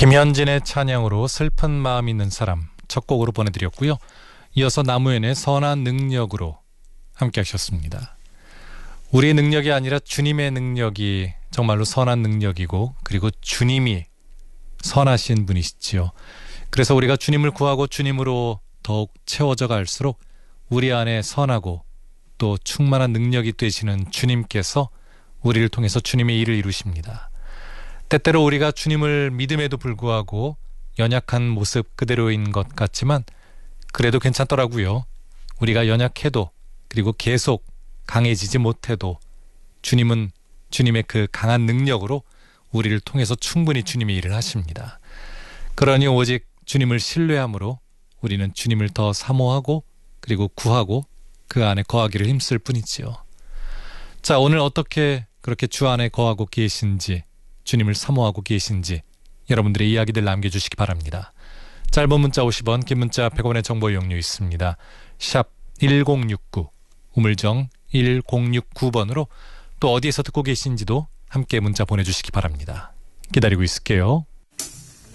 김현진의 찬양으로 슬픈 마음 있는 사람 첫 곡으로 보내드렸고요. 이어서 나무현의 선한 능력으로 함께 하셨습니다. 우리의 능력이 아니라 주님의 능력이 정말로 선한 능력이고, 그리고 주님이 선하신 분이시지요. 그래서 우리가 주님을 구하고 주님으로 더욱 채워져 갈수록 우리 안에 선하고 또 충만한 능력이 되시는 주님께서 우리를 통해서 주님의 일을 이루십니다. 때때로 우리가 주님을 믿음에도 불구하고 연약한 모습 그대로인 것 같지만 그래도 괜찮더라고요. 우리가 연약해도, 그리고 계속 강해지지 못해도 주님은 주님의 그 강한 능력으로 우리를 통해서 충분히 주님의 일을 하십니다. 그러니 오직 주님을 신뢰함으로 우리는 주님을 더 사모하고 그리고 구하고 그 안에 거하기를 힘쓸 뿐이지요. 자, 오늘 어떻게 그렇게 주 안에 거하고 계신지, 주님을 사모하고 계신지 여러분들의 이야기들 남겨주시기 바랍니다. 짧은 문자 50원, 긴 문자 100원의 정보 이용료 있습니다. 샵 1069, 우물정 1069번으로 또 어디에서 듣고 계신지도 함께 문자 보내주시기 바랍니다. 기다리고 있을게요.